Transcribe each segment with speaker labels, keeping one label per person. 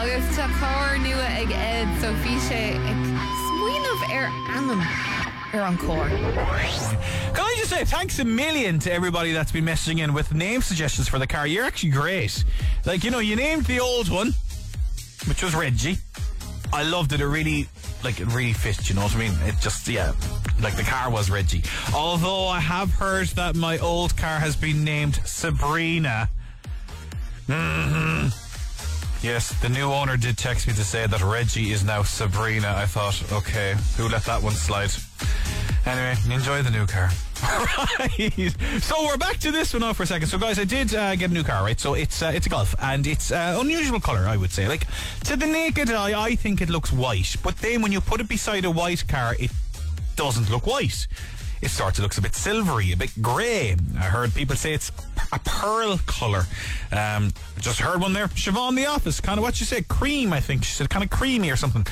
Speaker 1: agus tá cór nua ag Ed so bhí sé ag smuoinmh ar anam ar an cór.
Speaker 2: Can I just say thanks a million to everybody that's been messaging in with name suggestions for the car. You're actually great. Like, you know, you named the old one, which was Reggie. I loved it. It really fit, you know what I mean? It just, yeah, like the car was Reggie. Although I have heard that my old car has been named Sabrina. Yes, the new owner did text me to say that Reggie is now Sabrina. I thought, okay, who let that one slide? Anyway, enjoy the new car. Right. So we're back to this one now for a second. So guys, I did get a new car, right? So it's a Golf, and it's unusual colour, I would say. Like, to the naked eye, I think it looks white, but then when you put it beside a white car, it doesn't look white. It sort of looks a bit silvery, a bit grey. I heard people say it's a pearl colour. Just heard one there. Siobhan the Office, kind of what she said, cream, I think. She said kind of creamy or something.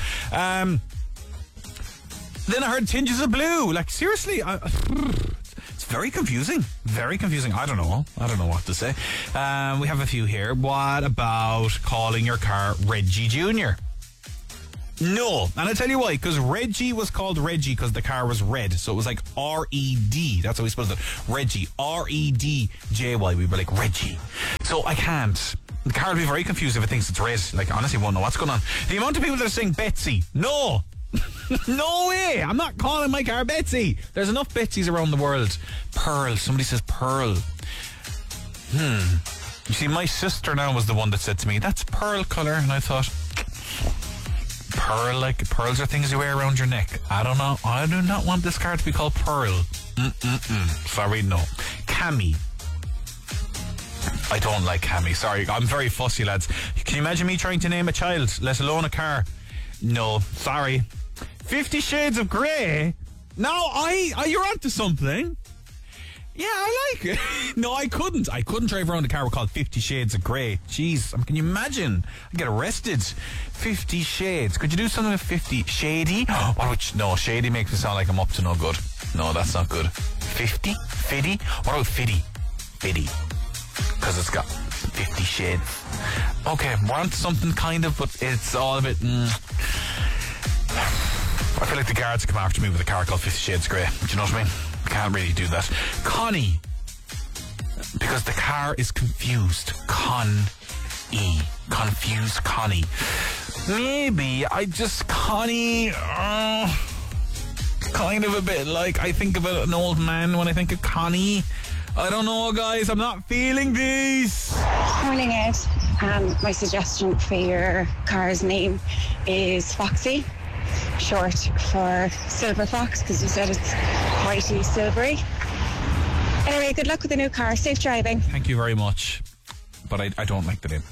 Speaker 2: Then I heard tinges of blue. Like, seriously, it's very confusing. Very confusing. I don't know what to say. We have a few here. What about calling your car Reggie Jr.? No. And I'll tell you why. Because Reggie was called Reggie because the car was red. So it was like R-E-D. That's how we spelled it. Reggie. R-E-D-J-Y. We were like, Reggie. So I can't. The car will be very confused if it thinks it's red. Like, honestly, won't know what's going on. The amount of people that are saying Betsy. No. No way. I'm not calling my car Betsy. There's enough Betsy's around the world. Pearl. Somebody says Pearl. You see, my sister now was the one that said to me, that's pearl colour. And I thought, pearl, like pearls are things you wear around your neck. I don't know. I do not want this car to be called Pearl. Sorry, no. Cammy. I don't like Cammy. Sorry, I'm very fussy, lads. Can you imagine me trying to name a child, let alone a car? No, sorry. 50 Shades of Grey? No, you're onto something. Yeah, I like it. No, I couldn't drive around a car called 50 Shades of Grey. Jeez, can you imagine? I'd get arrested. 50 Shades. Could you do something with 50? Shady? No, Shady makes me sound like I'm up to no good. No, that's not good. 50? Fiddy? What about Fiddy? Fiddy. Because it's got 50 shades. Okay, we're on to something kind of, but it's all a bit... I feel like the guards come after me with a car called 50 Shades Grey. Do you know what I mean? Can't really do that. Connie. Because the car is confused. Con-E. Confused Connie. Maybe Connie... kind of a bit like I think of an old man when I think of Connie. I don't know, guys. I'm not feeling these.
Speaker 3: Morning, Ed. My suggestion for your car's name is Foxy, short for Silver Fox, because you said it's whitey silvery. Anyway, good luck with the new car. Safe driving.
Speaker 2: Thank you very much. But I don't like the name.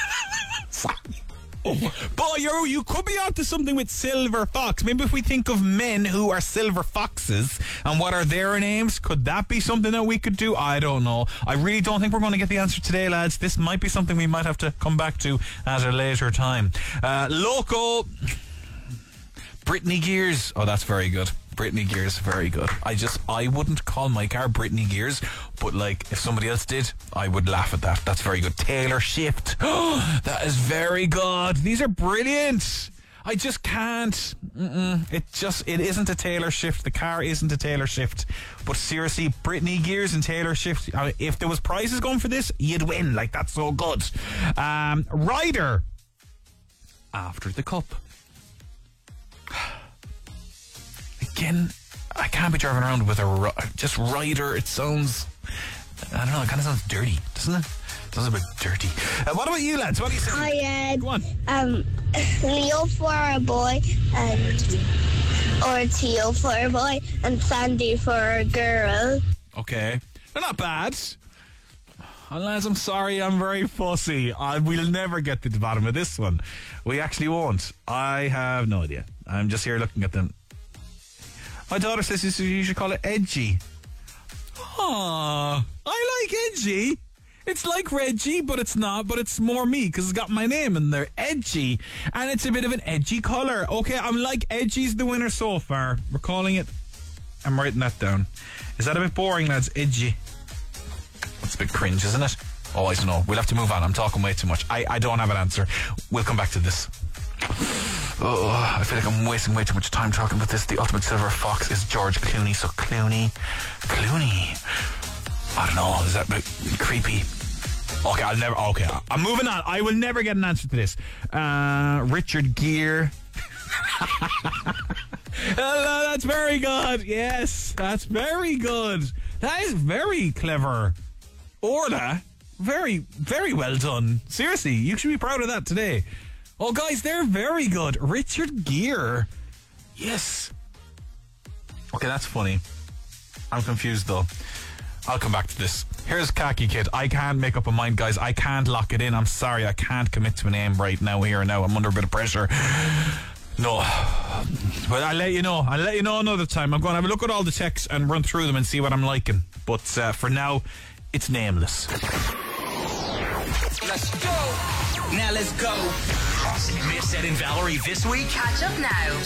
Speaker 2: But you could be onto something with Silver Fox. Maybe if we think of men who are silver foxes and what are their names, could that be something that we could do? I don't know. I really don't think we're going to get the answer today, lads. This might be something we might have to come back to at a later time. Loco. Brittany Gears. Oh, that's very good. Brittany Gears, very good. I wouldn't call my car Brittany Gears, but like if somebody else did, I would laugh at that. That's very good. Taylor Shift. Oh, that is very good. These are brilliant. I just can't. It isn't a Taylor Shift. The car isn't a Taylor Shift. But seriously, Brittany Gears and Taylor Shift. If there was prizes going for this, you'd win. Like, that's so good. Ryder. After the Cup. Again, I can't be driving around with just Ryder. It sounds, I don't know, it kind of sounds dirty, doesn't it? It sounds a bit dirty. What about you, lads? What do you say?
Speaker 4: Hi, Ed.
Speaker 2: Go on.
Speaker 4: Leo for a boy, or Theo for a boy, and Sandy for a girl.
Speaker 2: Okay. They're not bad. Unless, I'm sorry, I'm very fussy. We'll never get to the bottom of this one. We actually won't. I have no idea. I'm just here looking at them. My daughter says you should call it Edgy. Aww, I like Edgy. It's like Reggie, but it's not, but it's more me because it's got my name in there. Edgy. And it's a bit of an edgy colour. Okay, I'm like Edgy's the winner so far. We're calling it... I'm writing that down. Is that a bit boring, lads? Edgy. That's a bit cringe, isn't it? Oh, I don't know. We'll have to move on. I'm talking way too much. I don't have an answer. We'll come back to this. Oh, I feel like I'm wasting way too much time talking about this. The ultimate silver fox is George Clooney. So Clooney. I don't know. Is that a bit creepy? Okay, I'm moving on. I will never get an answer to this. Richard Gere. Hello, that's very good. Yes, that's very good. That is very clever. Orla, very, very well done. Seriously, you should be proud of that today. Oh, guys, they're very good. Richard Gere. Yes. Okay, that's funny. I'm confused, though. I'll come back to this. Here's Khaki Kid. I can't make up a mind, guys. I can't lock it in. I'm sorry. I can't commit to a name right now, here and now. I'm under a bit of pressure. No. But I'll let you know. I'll let you know another time. I'm going to have a look at all the texts and run through them and see what I'm liking. But for now, it's nameless.
Speaker 5: Let's go. Now let's go. Miss Ed and Valerie this week?
Speaker 6: Catch up now.